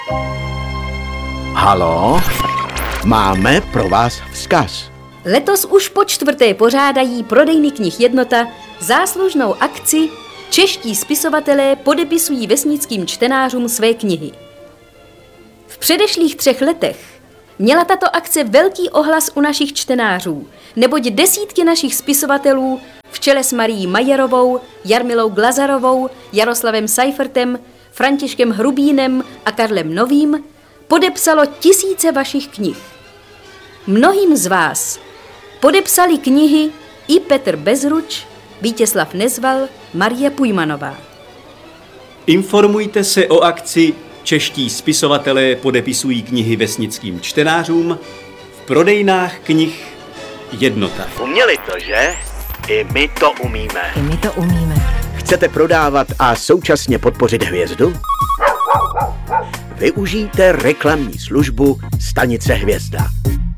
Halo? Máme pro vás vzkaz. Letos už po čtvrté pořádají prodejny knih Jednota záslužnou akci Čeští spisovatelé podepisují vesnickým čtenářům své knihy. V předešlých 3 letech měla tato akce velký ohlas u našich čtenářů, neboť desítky našich spisovatelů v čele s Marií Majerovou, Jarmilou Glazarovou, Jaroslavem Seifertem, Františkem Hrubínem a Karlem Novým podepsalo tisíce vašich knih. Mnohým z vás podepsali knihy i Petr Bezruč, Vítězslav Nezval, Marie Pujmanová. Informujte se o akci Čeští spisovatelé podepisují knihy vesnickým čtenářům v prodejnách knih Jednota. Uměli to, že? I my to umíme. Chcete prodávat a současně podpořit hvězdu? Využijte reklamní službu Stanice Hvězda.